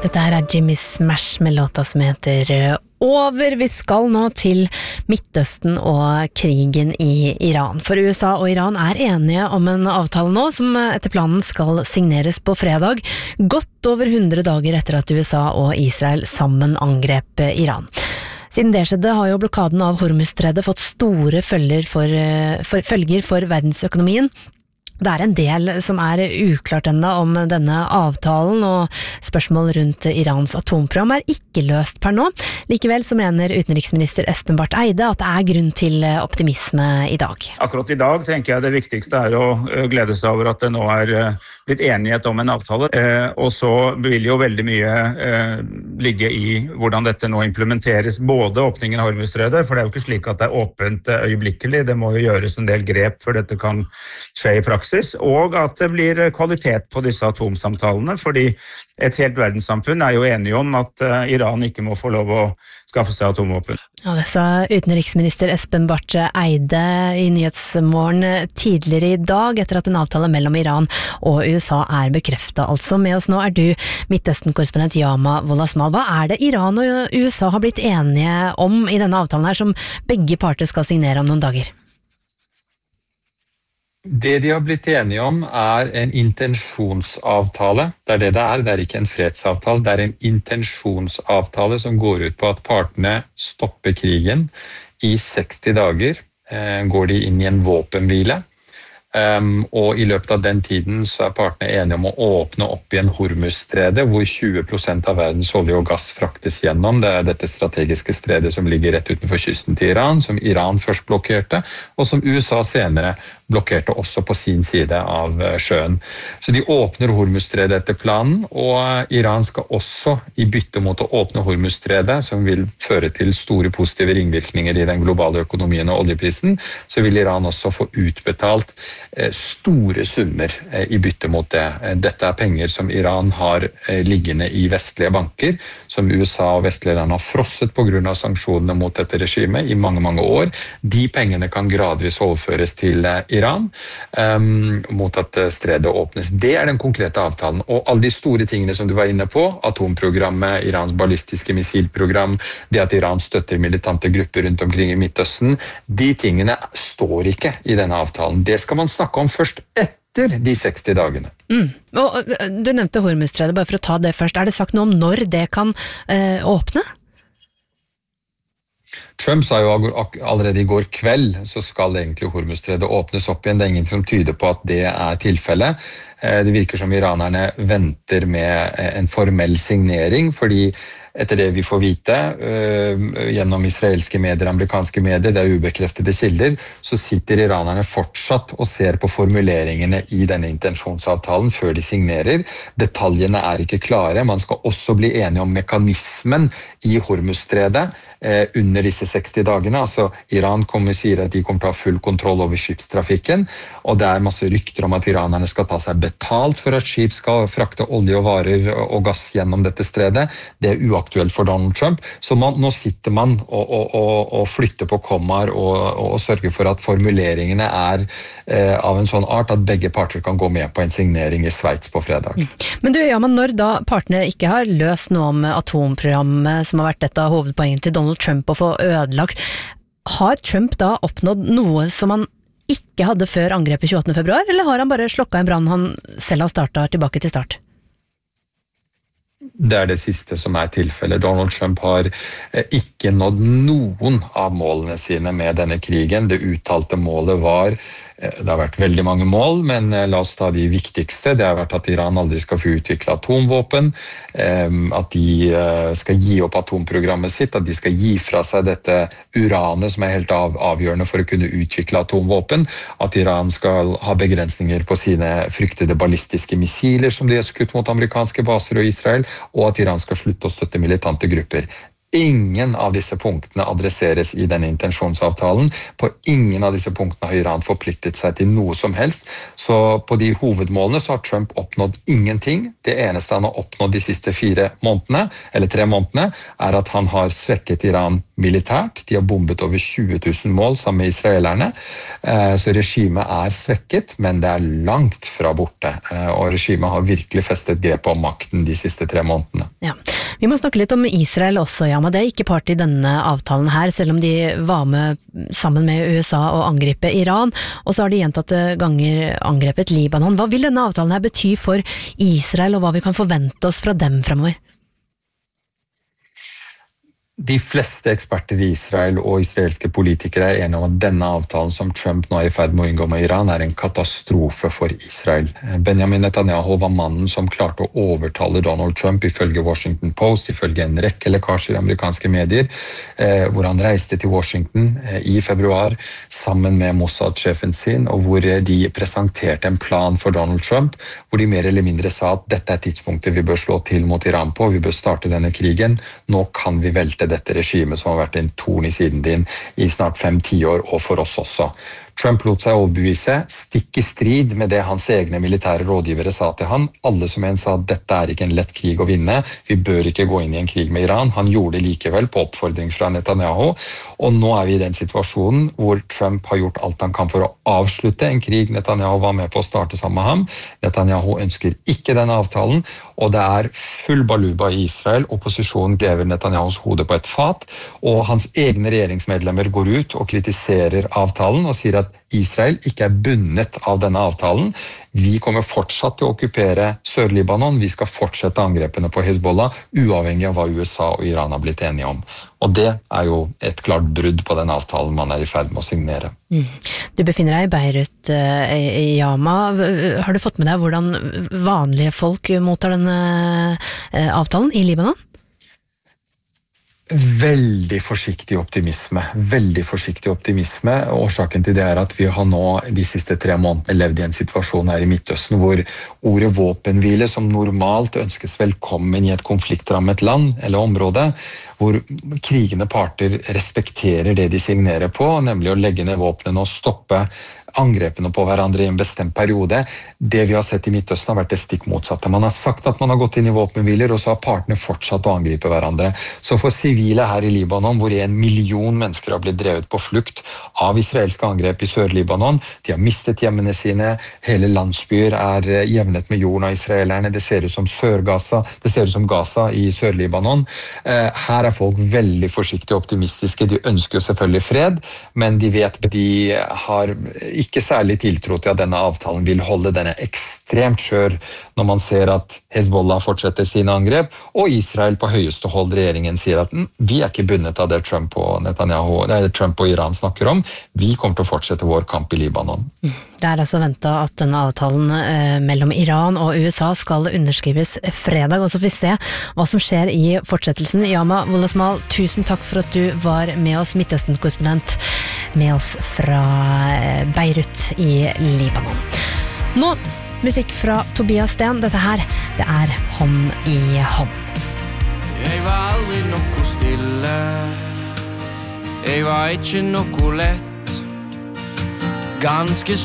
Dette her Jimmy Smash med låta som heter Over. Vi skal nå til Midtøsten og krigen i Iran. For USA og Iran enige om en avtale nå som etter planen skal signeres på fredag, godt over 100 dager etter at USA og Israel sammen angrep Iran. Siden det skjedde har jo blokaden av Hormuzstredet fått store følger for verdensøkonomien. Det en del som uklart enda om denne avtalen, og spørsmål rundt Irans atomprogram ikke løst per nå. Likevel så mener utenriksminister Espen Barth Eide at det grunn til optimisme i dag. Akkurat i dag tenker jeg det viktigste å glede seg over at det nå blitt enighet om en avtale, og så vil jo veldig mye ligge i hvordan dette nå implementeres, både åpningen av Hormuzstredet, for det jo ikke slik at det åpent øyeblikkelig, det må jo gjøres en del grep før dette kan skje i praksis, og at det blir kvalitet på disse atomsamtalene, fordi et helt verdenssamfunn jo enige om at Iran ikke må få lov å skaffe seg atomvåpen. Ja, det sa utenriksminister Espen Barth Eide i Nyhetsmorgen tidligere i dag, etter at en avtale mellom Iran og USA bekreftet. Altså, med oss nå du Midtøsten-korrespondent Yama Wolasmal. Hva det Iran og USA har blitt enige om i denne avtalen her, som begge parter skal signere om noen dager? Det de har blitt enige om en intensjonsavtale. Det det ikke en fredsavtale, det en intensjonsavtale som går ut på at partene stopper krigen. I 60 dager går de inn i en våpenhvile, og i løpet av den tiden så partene enige om å åpne opp igjen Hormuzstredet, hvor 20% av verdens olje og gass fraktes gjennom. Det dette strategiske stredet som ligger rett utenfor kysten til Iran, som Iran først blokkerte, og som USA senere blokkerte også på sin side av sjøen. Så de åpner Hormuzstredet etter planen, og Iran skal også i bytte mot å åpne Hormuzstredet, som vil føre til store positive ringvirkninger i den globale økonomien og oljeprisen, så vil Iran også få utbetalt store summer i bytte mot det. Dette penger som Iran har liggende i vestlige banker, som USA og vestlige land har frosset på grunn av sanksjonene mot dette regimet i mange, mange år. De pengene kan gradvis overføres til Iran mot at stredet åpnes. Det den konkrete avtalen. Og alle de store tingene som du var inne på, atomprogrammet, Irans ballistiske missilprogram, det at Iran støtter militante grupper rundt omkring i Midtøsten, de tingene står ikke i denne avtalen. Det skal man snakke om først etter de 60 dagene. Og du nevnte Hormuzstredet, bare for å ta det først. Det sagt noe om når det kan åpne? Trump sa jo allerede i går kveld så skal egentlig Hormuzstredet åpnes opp igjen. Det ingen som tyder på at det tilfellet. Det virker som iranerne venter med en formell signering, fordi etter det vi får vite gjennom israelske medier, amerikanske medier, det ubekreftede kilder, så sitter iranerne fortsatt og ser på formuleringene i denne intensjonsavtalen før de signerer. Detaljene ikke klare. Man skal også bli enige om mekanismen i Hormuzstredet under disse 60 dagene. Altså, Iran sier at de kommer til å ha full kontroll over skipstrafikken, og det masse rykter om at iranerne skal ta seg betalt for at skip skal frakte olje og varer og gass gjennom dette stredet. Det uaktuelt for Donald Trump. Så nå sitter man og flytter på kommaer og sørger for at formuleringene av en sånn art at begge parter kan gå med på en signering i Sveits på fredag. Men du, Yaman, når da partene ikke har løst noe om atomprogrammet, som har vært et av hovedpoengene til Donald Trump å få ødelagt, har Trump da oppnådd noe som han ikke hadde før angrepet 28. februar, eller har han bare slukket en brann han selv har startet tilbake til start? Det det siste som tilfellet. Donald Trump har ikke nådd noen av målene sine med denne krigen. Det uttalte målet var, det har vært veldig mange mål, men la oss ta de viktigste. Det har vært at Iran aldri skal få utvikle atomvåpen, at de skal gi opp atomprogrammet sitt, at de skal gi fra seg dette uranet som helt avgjørende for å kunne utvikle atomvåpen, at Iran skal ha begrensninger på sine fryktede ballistiske missiler som de har skutt mot amerikanske baser og Israel, og at Iran skal slutte å støtte militante grupper. Ingen av disse punktene adresseres i denne intensjonsavtalen. På ingen av disse punktene har Iran forpliktet seg til noe som helst. Så på de hovedmålene så har Trump oppnådd ingenting. Det eneste han har oppnådd de siste 3 månedene, er at han har svekket Iran militært. De har bombet over 20 000 mål sammen med israelerne. Så regimet er svekket, men det er langt fra borte. Og regimet har virkelig festet grep om makten de siste 3 månedene. Ja. Vi må snakke litt om Israel også, ja, men det er ikke part i denne avtalen her, selv om de var med sammen med USA og angripe Iran, og så har de gjentatte ganger angrepet Libanon. Hva vil denne avtalen her bety for Israel, og hva vi kan forvente oss fra dem fremover? De fleste eksperter i Israel og israelske politikere er enige om at denne avtalen som Trump nå er i ferd med å inngå med Iran er en katastrofe for Israel. Benjamin Netanyahu var mannen som klarte å overtale Donald Trump ifølge Washington Post, ifølge en rekke lekkasjer i amerikanske medier, hvor han reiste til Washington i februar sammen med Mossad-sjefen sin, og hvor de presenterte en plan for Donald Trump, hvor de mer eller mindre sa at dette er tidspunktet vi bør slå til mot Iran på, vi bør starte denne krigen, nå kan vi velte dette regimet som har vært en torn i siden din i snart 5-10 år, og for oss også. Trump lot seg overbevise, stikk i strid med det hans egne militære rådgivere sa til han. Alle som en sa at dette er ikke en lett krig å vinne, vi bør ikke gå inn i en krig med Iran. Han gjorde det likevel på oppfordring fra Netanyahu, og nå er vi i den situasjonen hvor Trump har gjort alt han kan for å avslutte en krig Netanyahu var med på å starte sammen med ham. Netanyahu ønsker ikke denne avtalen, og det er full baluba i Israel. Opposisjonen grever Netanyahus hode på et fat, og hans egne regjeringsmedlemmer går ut og kritiserer avtalen og sier at Israel ikke er bundet av denne avtalen. Vi kommer fortsatt til å okkupere Sør-Libanon. Vi skal fortsette angrepene på Hezbollah, uavhengig av hva USA og Iran har blitt enige om. Og det er jo et klart brudd på den avtalen man er i ferd med å signere. Du befinner deg i Beirut, Yama. Har du fått med deg hvordan vanlige folk mottar denne avtalen i Libanon? Veldig forsiktig optimisme. Årsaken til det er at vi har nå de siste 3 månedene levd i en situasjon her i Midtøsten hvor ordet våpenhvile som normalt ønskes velkommen i et konfliktrammet land eller område, hvor krigende parter respekterer det de signerer på, nemlig å legge ned våpnene og stoppe angrepene på hverandre i en bestemt periode. Det vi har sett i Midtøsten har vært det stikk motsatte. Man har sagt at man har gått inn i våpenhviler, og så har partene fortsatt å angripe hverandre. Så for sivile her i Libanon, hvor 1 million mennesker har blitt drevet på flukt av israelske angrep i Sør-Libanon, de har mistet hjemmene sine, hele landsbyer er jevnet med jorden av israelerne, det ser ut som Sør-Gaza, det ser ut som Gaza i Sør-Libanon. Her er folk veldig forsiktige og optimistiske, de ønsker jo selvfølgelig fred, men de vet at de har ikke særlig tiltro til at denne avtalen vil holde. Den er ekstremt skjør når man ser at Hezbollah fortsetter sine angrep, og Israel på høyeste hold, regjeringen sier at vi er ikke bundet av det Trump og Iran snakker om. Vi kommer til å fortsette vår kamp i Libanon. Det er altså ventet at denne avtalen mellom Iran og USA skal underskrives fredag, og så får vi se hva som skjer i fortsettelsen. Yama Wolasmal, tusen takk for at du var med oss, Midtøsten-korrespondent med oss fra Beirut i Libanon. Nå, musikk fra Tobias Sten. Dette her, det er Hånd i hånd. Jeg var aldri noe stille, jeg var ikke noe lett, ganske